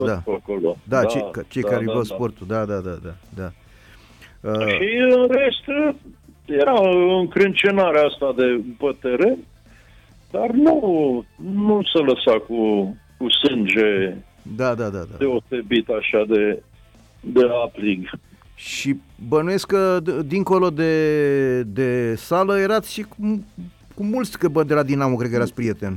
da. pe acolo. Da, cei care iubeau sportul, da. Și în rest era încrâncenarea asta de pe teren, dar nu se lăsa cu sânge deosebit așa de aprig. Și bănuiesc că dincolo de sală erați și cu mulți, că de la Dinamo cred că erați prieteni.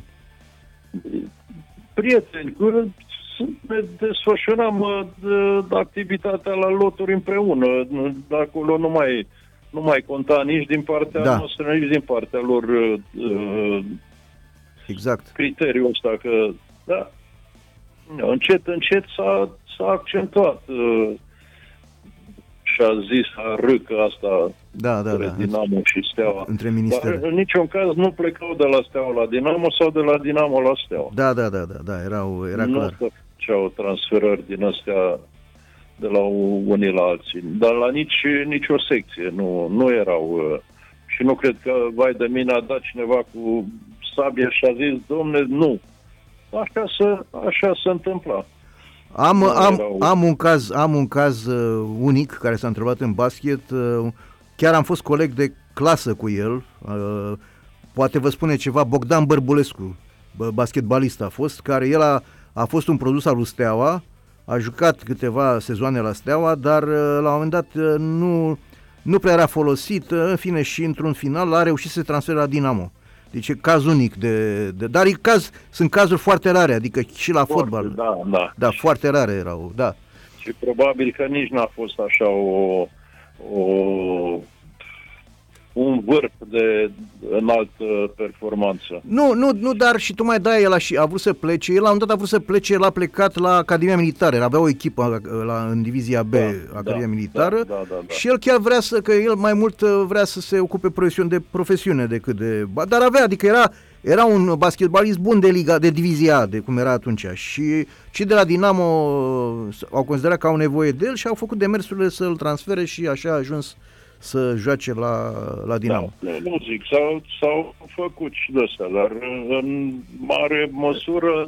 Prieteni, ne desfășuram activitatea la loturi împreună. Acolo nu mai conta nici din partea noastră, nici din partea lor exact. Criteriul ăsta că încet s-a accentuat și a zis râcă asta între Dinamo și Steaua. Între ministere. Dar în niciun caz nu plecau de la Steaua la Dinamo sau de la Dinamo la Steaua. Da, era clar. Nu făceau transferări din astea de la unii la alții, dar la nicio secție nu erau. Și nu cred că, vai de mine, a dat cineva cu sabia și a zis, domne, nu. Așa se întâmpla. Am un caz unic care s-a întâmplat în basket. Chiar am fost coleg de clasă cu el. Poate vă spune ceva, Bogdan Bărbulescu, basketbalist a fost, care el a fost un produs al lui Steaua, a jucat câteva sezoane la Steaua, dar la un moment dat nu prea era folosit, în fine, și într-un final a reușit să se transfere la Dinamo. Deci e caz unic dar sunt cazuri foarte rare, adică și la fotbal. Da, foarte rare erau, da. Și probabil că nici n-a fost așa un vârf de înaltă performanță. Nu, dar și tu mai dai, el a vrut să plece, el la un dat a vrut să plece, el a plecat la Academia Militară, avea o echipă în divizia B, Academia Militară, și el chiar că el mai mult vrea să se ocupe de profesiune decât de... Dar adică era un basketbalist bun de liga, de divizia A, de cum era atunci, și cei de la Dinamo au considerat că au nevoie de el și au făcut demersurile să-l transfere și așa a ajuns să joace la Dinamo. Nu zic, s-au făcut și de astea, dar în mare măsură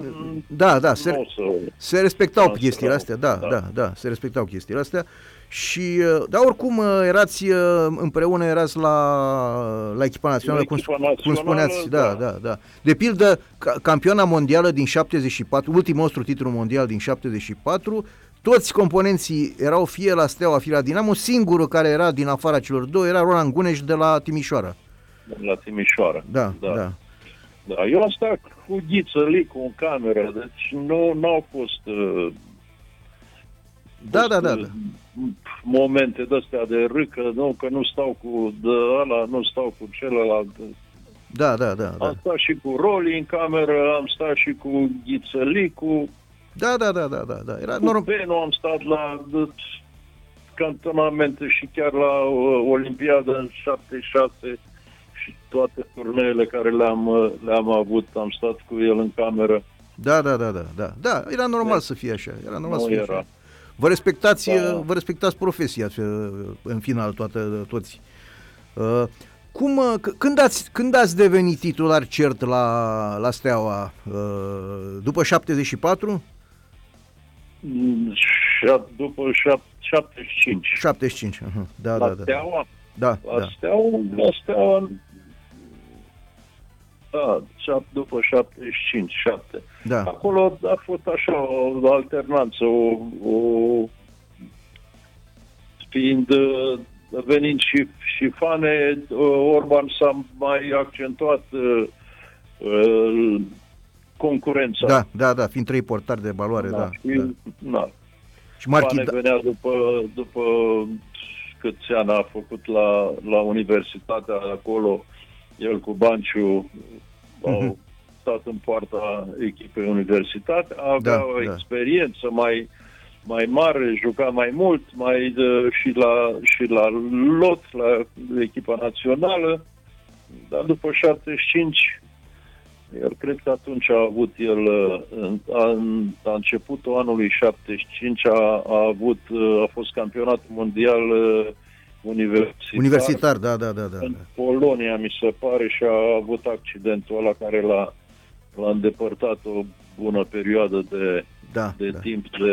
se respectau chestiile astea, se respectau chestiile astea și, dar oricum erați împreună, la echipa națională, cum spuneați, da. De pildă, campioana mondială din 74, ultimul nostru titlu mondial din 74, toți componenții erau fie la Steaua, fie la Dinamo. Singurul care era din afara celor două era Roland Guneș de la Timișoara. La Timișoara. Da. Eu am stat cu Ghiță Licu în cameră, deci nu au fost momente de-astea de râcă, că nu stau cu ăla, nu stau cu celălalt. Da. Am stat și cu Roli în cameră, am stat și cu Ghiță Licu. Da. Era cu Benu am stat la cantonamente și chiar la Olimpiada în 76 și toate turneele care le-am avut, am stat cu el în cameră. Da, era normal să fie așa. Așa. Vă respectați profesia în final toți. Când ați devenit titular cert la Steaua? După 74? După 75. 75, da. Steaua? Da. La Steaua, după 75, 7. Da. Acolo a fost așa o alternanță, venind și Fane, Orban s-a mai accentuat concurența. Da, fiind 3 portari de valoare, Și Fane venea după câți ani a făcut la universitatea acolo, el cu Banciu au stat în poarta echipei universitate, avea o experiență mai mare, juca mai mult, și la lot, la echipa națională, dar după 75, eu cred că atunci a avut el, la începutul anului 75, a fost campionatul mondial universitar. Da. În Polonia, mi se pare, și a avut accidentul ăla care l-a îndepărtat o bună perioadă de timp